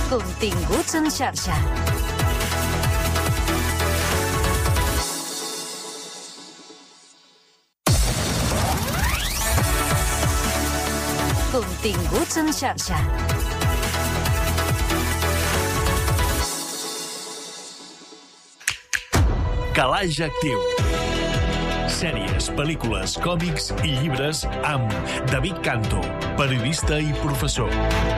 Continguts en xarxa. Continguts en xarxa. Calaix Actiu. Sèries, pel·lícules, còmics i llibres amb David Canto, periodista i professor.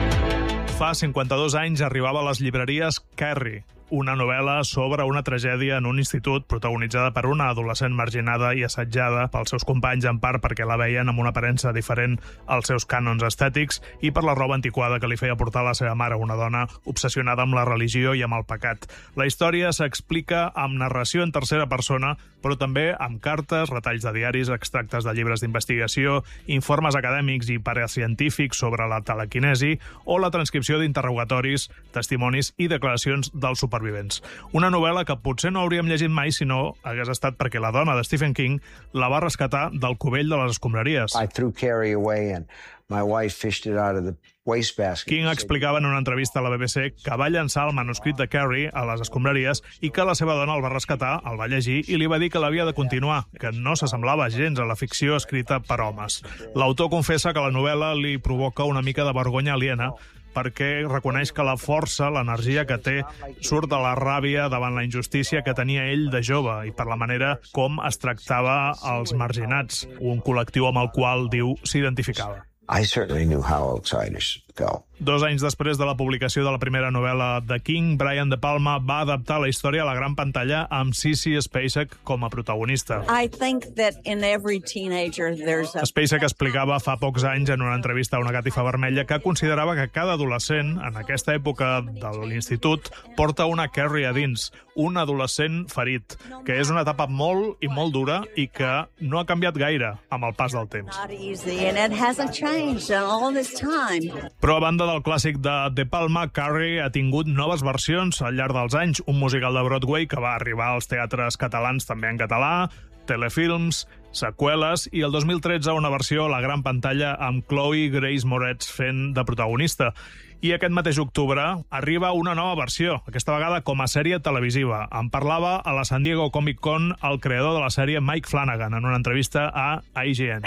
Fa 52 anys arribava a les llibreries Carrie, una novel·la sobre una tragèdia en un institut protagonitzada per una adolescent marginada i assetjada pels seus companys, en part perquè la veien amb una aparença diferent als seus cànons estètics i per la roba antiquada que li feia portar la seva mare, una dona obsessionada amb la religió i amb el pecat. La història s'explica amb narració en tercera persona, però també amb cartes, retalls de diaris, extractes de llibres d'investigació, informes acadèmics i paracientífics sobre la telequinesi o la transcripció d'interrogatoris, testimonis i declaracions dels supervivents. Una novel·la que potser no hauríem llegit mai si no hagués estat perquè la dona de Stephen King la va rescatar del cubell de les escombraries. I threw Carrie away and my wife fished it out of the wastebasket. King explicava en una entrevista a la BBC que va llançar el manuscrit de Carrie a les escombraries i que la seva dona el va rescatar, el va llegir i li va dir que l'havia de continuar, que no s'assemblava gens a la ficció escrita per homes. L'autor confessa que la novel·la li provoca una mica de vergonya aliena perquè reconeix que la força, l'energia que té, surt de la ràbia davant la injustícia que tenia ell de jove i per la manera com es tractava als marginats, un col·lectiu amb el qual, diu, s'identificava. I certainly knew how outsiders felt. 2 anys després de la publicació de la primera novel·la de King, Brian De Palma va adaptar la història a la gran pantalla amb Sissy Spacek com a protagonista. I think that in every teenager there's a... Spacek explicava fa pocs anys en una entrevista a una catifa vermella que considerava que cada adolescent, en aquesta època de l'institut, porta una Carrie a dins, un adolescent ferit, que és una etapa molt i molt dura i que no ha canviat gaire amb el pas del temps. Not easy, and it hasn't changed in all this time. Però a banda del clàssic de Palma, Carrie ha tingut noves versions al llarg dels anys. Un musical de Broadway que va arribar als teatres catalans també en català, telefilms, seqüeles i el 2013 una versió a la gran pantalla amb Chloe Grace Moretz fent de protagonista. I aquest mateix octubre arriba una nova versió, aquesta vegada com a sèrie televisiva. En parlava a la San Diego Comic Con el creador de la sèrie Mike Flanagan en una entrevista a IGN.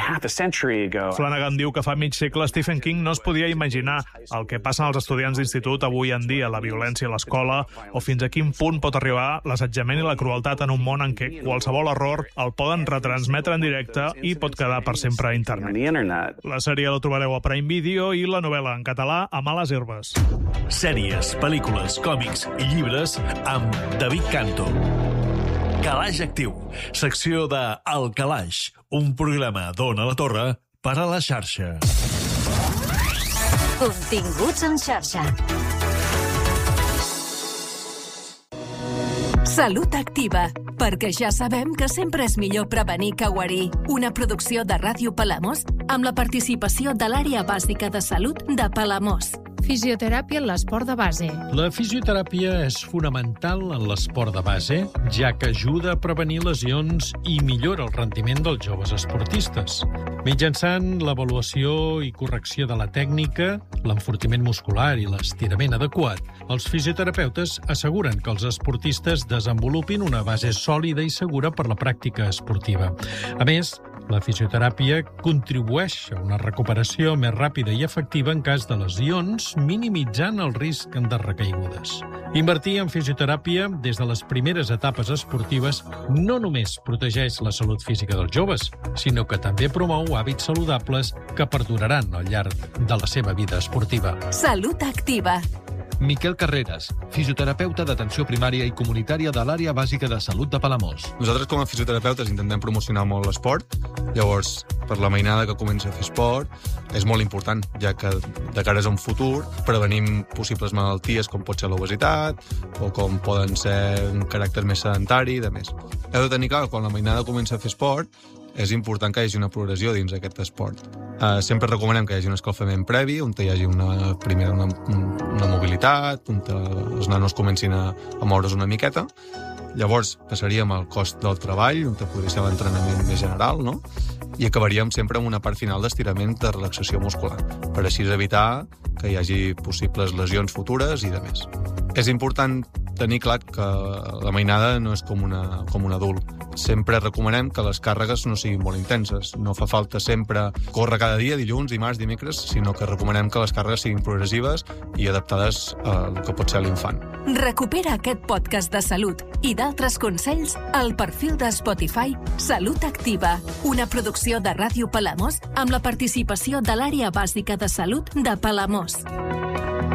Flanagan diu que fa mig segle Stephen King no es podia imaginar el que passen als estudiants d'institut avui en dia, la violència a l'escola, o fins a quin punt pot arribar l'assetjament i la crueltat en un món en què qualsevol error el poden retransmetre en directe i pot quedar per sempre a internet. La sèrie la trobareu a Prime Video i la novel·la en català a Males Herbes. Sèries, pel·lícules, còmics i llibres amb David Canto. Calaix Actiu, secció de El Calaix, un programa d'Ona la Torre per a la xarxa. Continguts en xarxa. Salut Activa, perquè ja sabem que sempre és millor prevenir que guarir. Una producció de Ràdio Palamós amb la participació de l'Àrea Bàsica de Salut de Palamós. Fisioteràpia en l'esport de base. La fisioteràpia és fonamental en l'esport de base, ja que ajuda a prevenir lesions i millora el rendiment dels joves esportistes. Mitjançant l'avaluació i correcció de la tècnica, l'enfortiment muscular i l'estirament adequat, els fisioterapeutes asseguren que els esportistes desenvolupin una base sòlida i segura per la pràctica esportiva. A més, la fisioteràpia contribueix a una recuperació més ràpida i efectiva en cas de lesions, minimitzant el risc de recaigudes. Invertir en fisioteràpia des de les primeres etapes esportives no només protegeix la salut física dels joves, sinó que també promou hàbits saludables que perduraran al llarg de la seva vida esportiva. Salut Activa. Miquel Carreras, fisioterapeuta d'atenció primària i comunitària de l'Àrea Bàsica de Salut de Palamós. Nosaltres com a fisioterapeutes intentem promocionar molt l'esport, llavors per la mainada que comença a fer esport és molt important, ja que de cara a un futur prevenim possibles malalties com pot ser l'obesitat o com poden ser un caràcter més sedentari i de més. Heu de tenir clar que quan la mainada comença a fer esport és important que hi hagi una progressió dins aquest esport. Sempre recomanem que hi hagi un escalfament previ, on hi hagi una mobilitat, on els nanos comencin a moure's una miqueta, Llavors passaríem al cos del treball, on podria ser l'entrenament més general, no? I acabaríem sempre amb una part final d'estirament de relaxació muscular, per així evitar que hi hagi possibles lesions futures i de més. És important tenir clar que la mainada no és com un adult. Sempre recomanem que les càrregues no siguin molt intenses. No fa falta sempre córrer cada dia, dilluns, dimarts, dimecres, sinó que recomanem que les càrregues siguin progressives i adaptades al que pot ser l'infant. Recupera aquest podcast de salut i d'altres consells al perfil de Spotify Salut Activa, una producció de Ràdio Palamós amb la participació de l'Àrea Bàsica de Salut de Palamós.